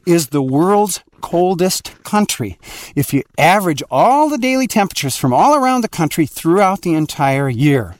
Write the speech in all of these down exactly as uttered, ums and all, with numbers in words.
is the world's coldest country if you average all the daily temperatures from all around the country throughout the entire year.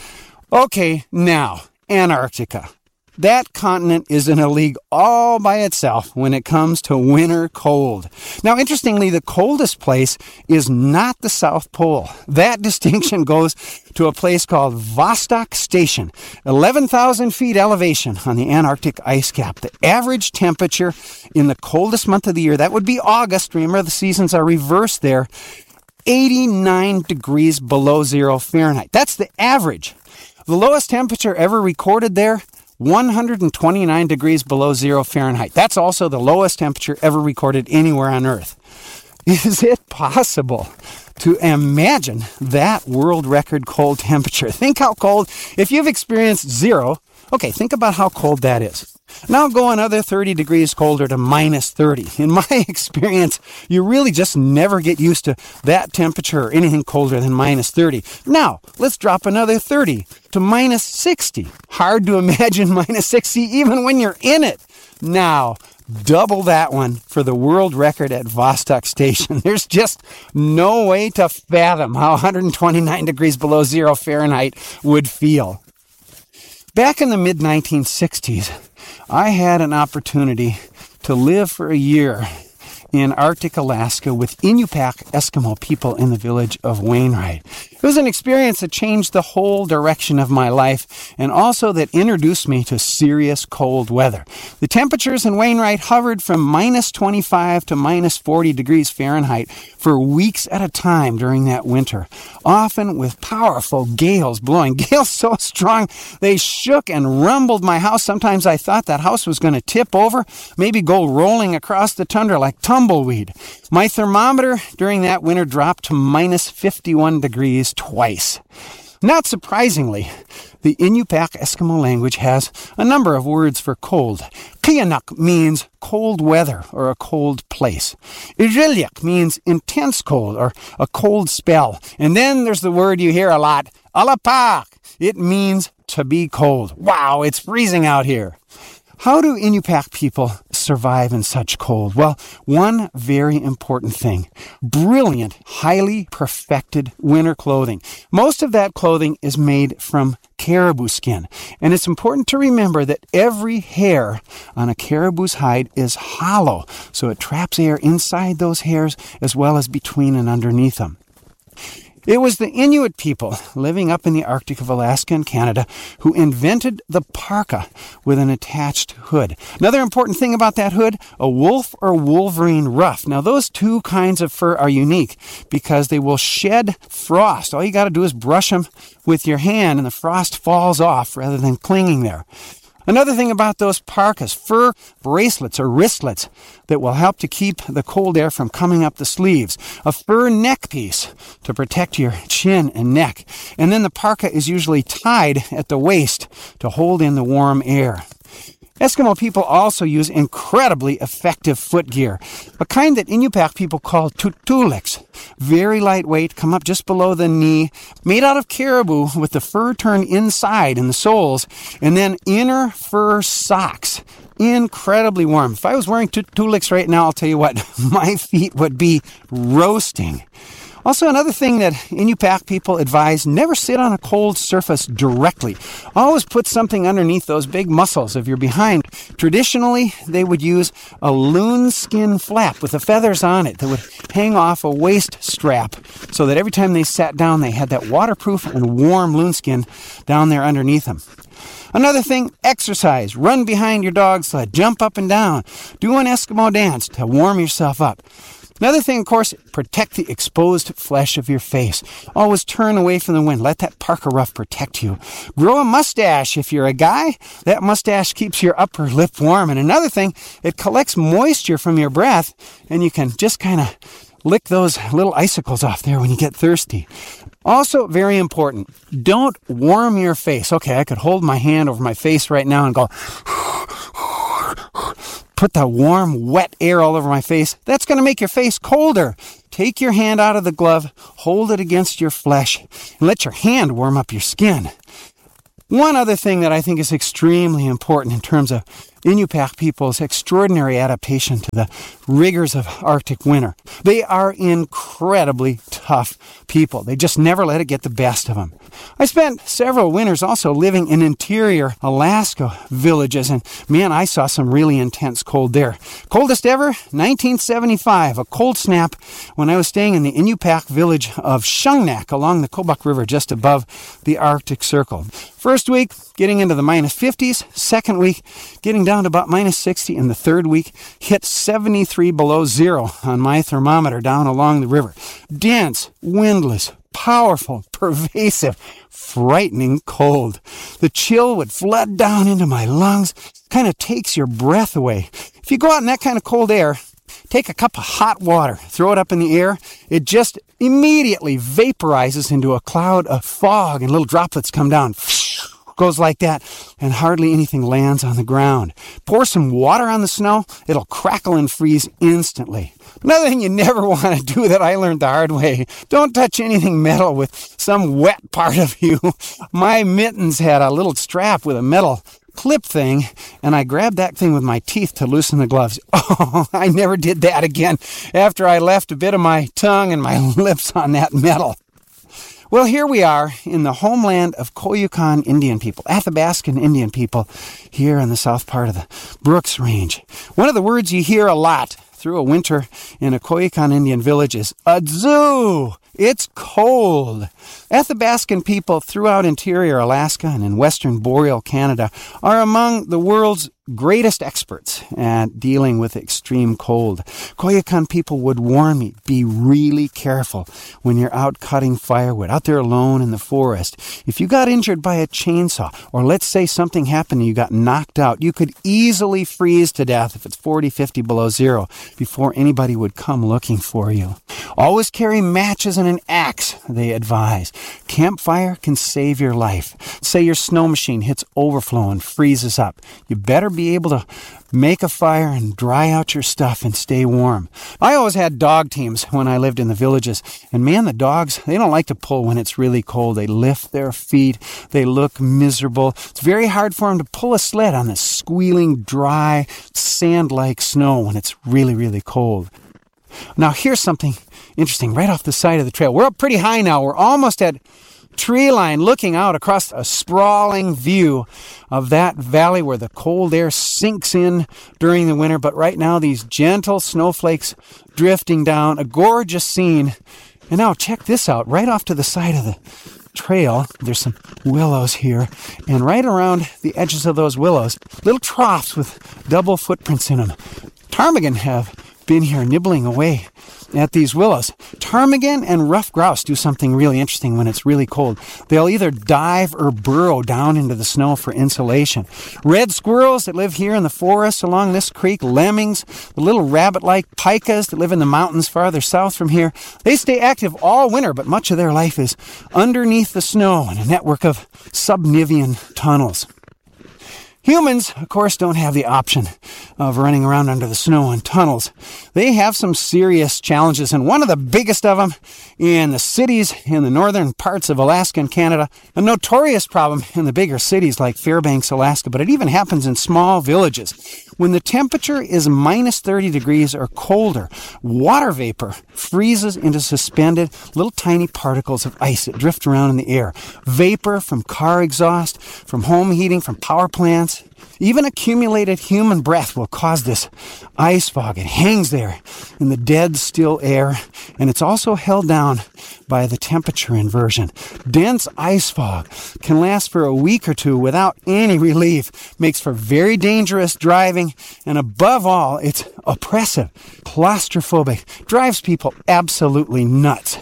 Okay, now, Antarctica. That continent is in a league all by itself when it comes to winter cold. Now, interestingly, the coldest place is not the South Pole. That distinction goes to a place called Vostok Station, eleven thousand feet elevation on the Antarctic ice cap. The average temperature in the coldest month of the year, that would be August, remember the seasons are reversed there, eighty-nine degrees below zero Fahrenheit. That's the average. The lowest temperature ever recorded there, one hundred twenty-nine degrees below zero Fahrenheit. That's also the lowest temperature ever recorded anywhere on Earth. Is it possible to imagine that world record cold temperature? Think how cold, if you've experienced zero, okay, think about how cold that is. Now go another thirty degrees colder to minus thirty. In my experience, you really just never get used to that temperature or anything colder than minus thirty. Now, let's drop another thirty to minus sixty. Hard to imagine minus sixty even when you're in it. Now, double that one for the world record at Vostok Station. There's just no way to fathom how one hundred twenty-nine degrees below zero Fahrenheit would feel. Back in the mid nineteen sixties, I had an opportunity to live for a year in Arctic Alaska with Inupiaq Eskimo people in the village of Wainwright. It was an experience that changed the whole direction of my life and also that introduced me to serious cold weather. The temperatures in Wainwright hovered from minus twenty-five to minus forty degrees Fahrenheit for weeks at a time during that winter, often with powerful gales blowing. Gales so strong they shook and rumbled my house. Sometimes I thought that house was going to tip over, maybe go rolling across the tundra like tumbleweed. My thermometer during that winter dropped to minus fifty-one degrees twice. Not surprisingly, the Inupiaq Eskimo language has a number of words for cold. Qianuk means cold weather or a cold place. Irilyak means intense cold or a cold spell. And then there's the word you hear a lot, Alapak. It means to be cold. Wow, it's freezing out here. How do Inupiaq people survive in such cold? Well, one very important thing, brilliant, highly perfected winter clothing. Most of that clothing is made from caribou skin. And it's important to remember that every hair on a caribou's hide is hollow, so it traps air inside those hairs as well as between and underneath them. It was the Inuit people living up in the Arctic of Alaska and Canada who invented the parka with an attached hood. Another important thing about that hood, a wolf or wolverine ruff. Now, those two kinds of fur are unique because they will shed frost. All you got to do is brush them with your hand and the frost falls off rather than clinging there. Another thing about those parkas, fur bracelets or wristlets that will help to keep the cold air from coming up the sleeves. A fur neck piece to protect your chin and neck. And then the parka is usually tied at the waist to hold in the warm air. Eskimo people also use incredibly effective foot gear, a kind that Inupiaq people call tutuliks. Very lightweight, come up just below the knee, made out of caribou with the fur turned inside in the soles, and then inner fur socks. Incredibly warm. If I was wearing tutuliks right now, I'll tell you what, my feet would be roasting. Also, another thing that Inupiaq people advise, never sit on a cold surface directly. Always put something underneath those big muscles of your behind. Traditionally, they would use a loon skin flap with the feathers on it that would hang off a waist strap so that every time they sat down, they had that waterproof and warm loon skin down there underneath them. Another thing, exercise. Run behind your dog sled. Jump up and down. Do an Eskimo dance to warm yourself up. Another thing, of course, protect the exposed flesh of your face. Always turn away from the wind. Let that parka ruff protect you. Grow a mustache if you're a guy. That mustache keeps your upper lip warm. And another thing, it collects moisture from your breath, and you can just kind of lick those little icicles off there when you get thirsty. Also, very important, don't warm your face. Okay, I could hold my hand over my face right now and go... Put the warm, wet air all over my face. That's going to make your face colder. Take your hand out of the glove, hold it against your flesh, and let your hand warm up your skin. One other thing that I think is extremely important in terms of Inupiaq people's extraordinary adaptation to the rigors of Arctic winter. They are incredibly tough people. They just never let it get the best of them. I spent several winters also living in interior Alaska villages, and man, I saw some really intense cold there. Coldest ever, nineteen seventy-five, a cold snap when I was staying in the Inupiaq village of Shungnak along the Kobuk River just above the Arctic Circle. First week, getting into the minus fifties. Second week, getting down to about minus sixty. And the third week, hit seventy-three below zero on my thermometer down along the river. Dense, windless, powerful, pervasive, frightening cold. The chill would flood down into my lungs, kind of takes your breath away. If you go out in that kind of cold air, take a cup of hot water, throw it up in the air, it just immediately vaporizes into a cloud of fog and little droplets come down. Goes like that, and hardly anything lands on the ground. Pour some water on the snow, it'll crackle and freeze instantly. Another thing you never want to do that I learned the hard way, don't touch anything metal with some wet part of you. My mittens had a little strap with a metal clip thing, and I grabbed that thing with my teeth to loosen the gloves. Oh, I never did that again after I left a bit of my tongue and my lips on that metal. Well, here we are in the homeland of Koyukon Indian people, Athabaskan Indian people, here in the south part of the Brooks Range. One of the words you hear a lot through a winter in a Koyukon Indian village is adzoo. It's cold. Athabaskan people throughout interior Alaska and in western boreal Canada are among the world's greatest experts at dealing with extreme cold. Koyukon people would warn me, be really careful when you're out cutting firewood, out there alone in the forest. If you got injured by a chainsaw, or let's say something happened and you got knocked out, you could easily freeze to death if it's forty, fifty below zero before anybody would come looking for you. Always carry matches and an axe, they advise. Campfire can save your life. Say your snow machine hits overflow and freezes up. You better be able to make a fire and dry out your stuff and stay warm. I always had dog teams when I lived in the villages, and man, the dogs, they don't like to pull when it's really cold. They lift their feet. They look miserable. It's very hard for them to pull a sled on this squealing, dry, sand-like snow when it's really, really cold. Now, here's something interesting right off the side of the trail. We're up pretty high now. We're almost at tree line, looking out across a sprawling view of that valley where the cold air sinks in during the winter. But right now, these gentle snowflakes drifting down, a gorgeous scene. And now check this out. Right off to the side of the trail, there's some willows here. And right around the edges of those willows, little troughs with double footprints in them. Ptarmigan have been here nibbling away at these willows. Ptarmigan and rough grouse do something really interesting when it's really cold. They'll either dive or burrow down into the snow for insulation. Red squirrels that live here in the forests along this creek, lemmings, the little rabbit-like pikas that live in the mountains farther south from here, they stay active all winter, but much of their life is underneath the snow in a network of subnivean tunnels. Humans, of course, don't have the option of running around under the snow in tunnels. They have some serious challenges, and one of the biggest of them in the cities in the northern parts of Alaska and Canada, a notorious problem in the bigger cities like Fairbanks, Alaska, but it even happens in small villages. When the temperature is minus thirty degrees or colder, water vapor freezes into suspended little tiny particles of ice that drift around in the air. Vapor from car exhaust, from home heating, from power plants. Even accumulated human breath will cause this ice fog. It hangs there in the dead, still air, and it's also held down by the temperature inversion. Dense ice fog can last for a week or two without any relief, makes for very dangerous driving, and above all, it's oppressive, claustrophobic, drives people absolutely nuts.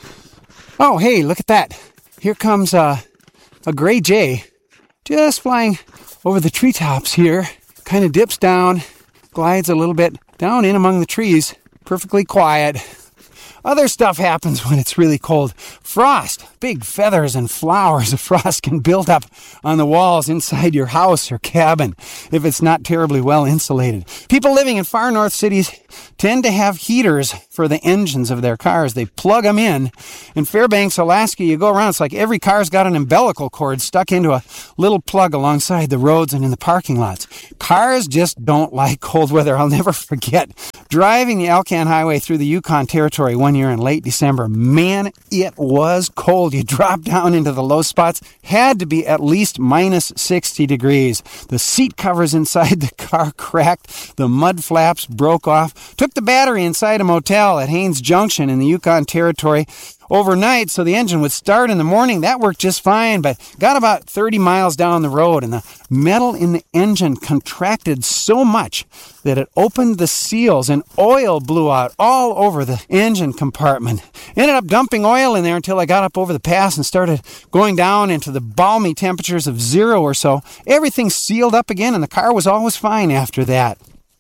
Oh, hey, look at that. Here comes uh, a gray jay just flying over the treetops here, kind of dips down, glides a little bit down in among the trees, perfectly quiet. Other stuff happens when it's really cold. Frost, big feathers and flowers of frost can build up on the walls inside your house or cabin if it's not terribly well insulated. People living in far north cities tend to have heaters for the engines of their cars. They plug them in. In Fairbanks, Alaska, you go around, it's like every car's got an umbilical cord stuck into a little plug alongside the roads and in the parking lots. Cars just don't like cold weather. I'll never forget driving the Alcan Highway through the Yukon Territory one year in late December. Man, it was cold. You drop down into the low spots. Had to be at least minus sixty degrees. The seat covers inside the car cracked. The mud flaps broke off. Took the battery inside a motel at Haines Junction in the Yukon Territory overnight so the engine would start in the morning. That worked just fine, but got about thirty miles down the road and the metal in the engine contracted so much that it opened the seals and oil blew out all over the engine compartment. Ended up dumping oil in there until I got up over the pass and started going down into the balmy temperatures of zero or so. Everything sealed up again and the car was always fine after that.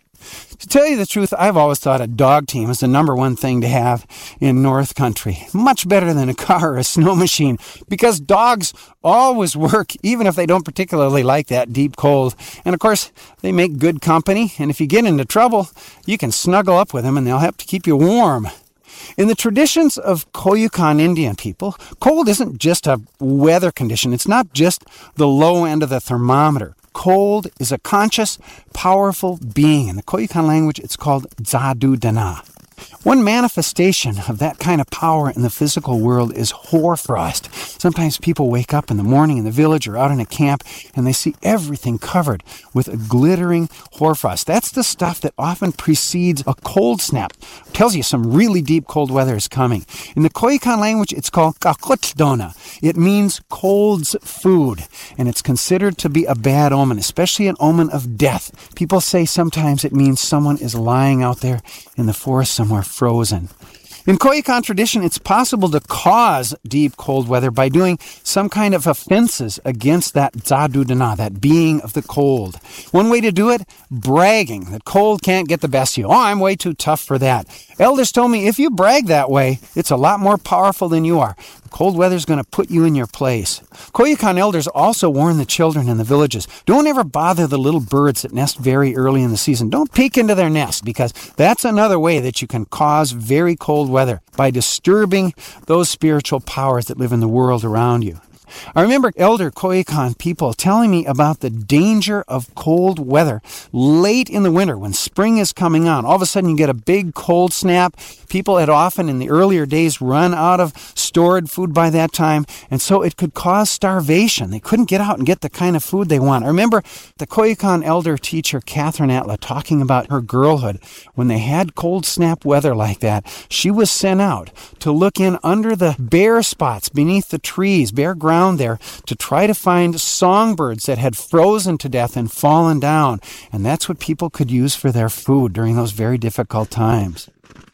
To tell you the truth, I've always thought a dog team is the number one thing to have in North Country. Much better than a car or a snow machine, because dogs always work, even if they don't particularly like that deep cold. And of course, they make good company, and if you get into trouble, you can snuggle up with them and they'll help to keep you warm. In the traditions of Koyukon Indian people, cold isn't just a weather condition. It's not just the low end of the thermometer. Cold is a conscious, powerful being. In the Koyukon language, it's called Zadu Dana. One manifestation of that kind of power in the physical world is hoarfrost. Sometimes people wake up in the morning in the village or out in a camp and they see everything covered with a glittering hoarfrost. That's the stuff that often precedes a cold snap. It tells you some really deep cold weather is coming. In the Koyukon language, it's called Kakutdona. It means cold's food, and it's considered to be a bad omen, especially an omen of death. People say sometimes it means someone is lying out there in the forest somewhere frozen. In Koyukon tradition, it's possible to cause deep cold weather by doing some kind of offenses against that Zadu Dana, that being of the cold. One way to do it, bragging that cold can't get the best of you. Oh, I'm way too tough for that. Elders told me if you brag that way, it's a lot more powerful than you are. Cold weather's going to put you in your place. Koyukon elders also warn the children in the villages, don't ever bother the little birds that nest very early in the season. Don't peek into their nest, because that's another way that you can cause very cold weather, by disturbing those spiritual powers that live in the world around you. I remember elder Koyukon people telling me about the danger of cold weather late in the winter when spring is coming on. All of a sudden you get a big cold snap. People had often in the earlier days run out of stored food by that time, and so it could cause starvation. They couldn't get out and get the kind of food they want. I remember the Koyukon elder teacher Catherine Atla talking about her girlhood. When they had cold snap weather like that, she was sent out to look in under the bare spots beneath the trees, bare ground there, to try to find songbirds that had frozen to death and fallen down. And that's what people could use for their food during those very difficult times.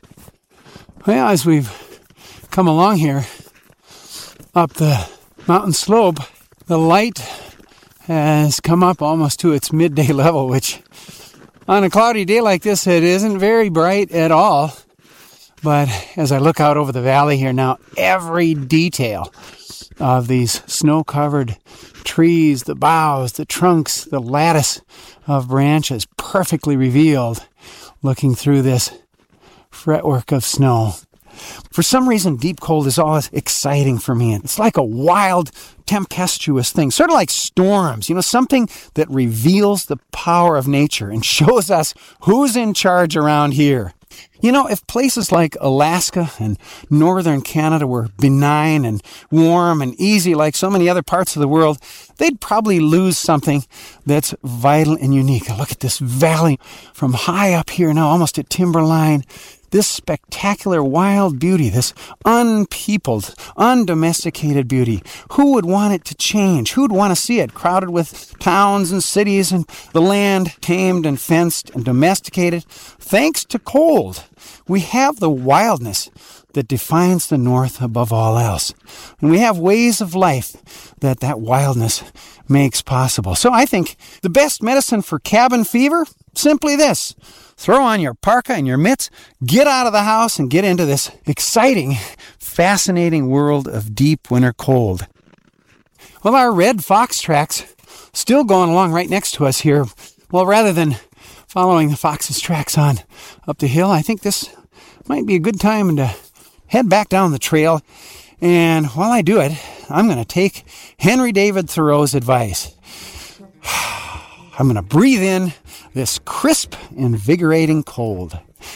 Well, as we've come along here up the mountain slope, the light has come up almost to its midday level, which on a cloudy day like this, it isn't very bright at all. But as I look out over the valley here now, every detail of these snow-covered trees, the boughs, the trunks, the lattice of branches perfectly revealed looking through this fretwork of snow. For some reason, deep cold is always exciting for me. It's like a wild, tempestuous thing, sort of like storms, you know, something that reveals the power of nature and shows us who's in charge around here. You know, if places like Alaska and northern Canada were benign and warm and easy like so many other parts of the world, they'd probably lose something that's vital and unique. Look at this valley from high up here now, almost at timberline. This spectacular wild beauty, this unpeopled, undomesticated beauty. Who would want it to change? Who'd want to see it crowded with towns and cities and the land tamed and fenced and domesticated? Thanks to cold, we have the wildness that defines the North above all else. And we have ways of life that that wildness makes possible. So I think the best medicine for cabin fever, simply this. Throw on your parka and your mitts, get out of the house and get into this exciting, fascinating world of deep winter cold. Well, our red fox tracks still going along right next to us here. Well, rather than following the fox's tracks on up the hill, I think this might be a good time to head back down the trail. And while I do it, I'm going to take Henry David Thoreau's advice. I'm going to breathe in this crisp, invigorating cold.